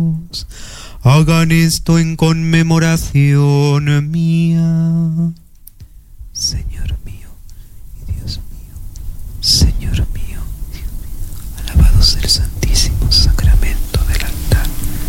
Hagan esto en conmemoración mía. Señor mío y Dios mío, Señor mío, alabado sea el santísimo sacramento del altar.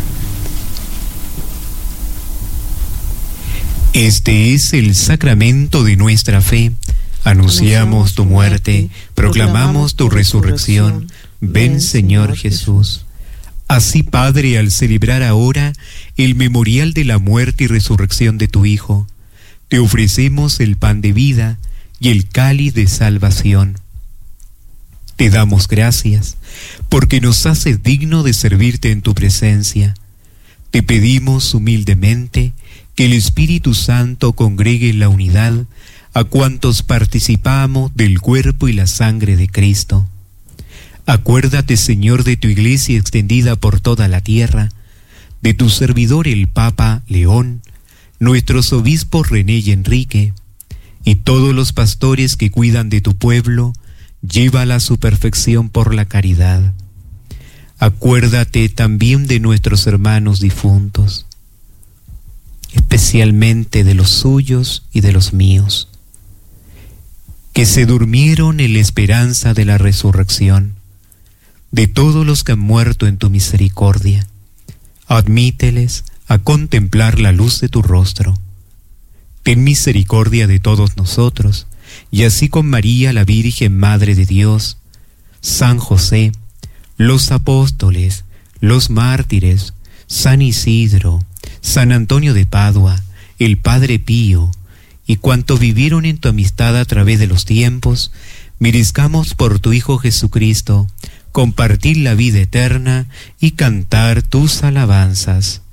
Este es el sacramento de nuestra fe. Anunciamos tu muerte, proclamamos tu resurrección. Ven, Señor Jesús. Así, Padre, al celebrar ahora el memorial de la muerte y resurrección de tu Hijo, te ofrecemos el pan de vida y el cáliz de salvación. Te damos gracias porque nos haces digno de servirte en tu presencia. Te pedimos humildemente que el Espíritu Santo congregue en la unidad a cuantos participamos del cuerpo y la sangre de Cristo. Acuérdate, Señor, de tu iglesia extendida por toda la tierra, de tu servidor el Papa León, nuestros obispos René y Enrique, y todos los pastores que cuidan de tu pueblo, llévala a su perfección por la caridad. Acuérdate también de nuestros hermanos difuntos, especialmente de los suyos y de los míos, que se durmieron en la esperanza de la resurrección, de todos los que han muerto en tu misericordia. Admíteles a contemplar la luz de tu rostro. Ten misericordia de todos nosotros, y así con María, la Virgen Madre de Dios, San José, los apóstoles, los mártires, San Isidro, San Antonio de Padua, el Padre Pío, y cuantos vivieron en tu amistad a través de los tiempos, merezcamos por tu Hijo Jesucristo compartir la vida eterna y cantar tus alabanzas.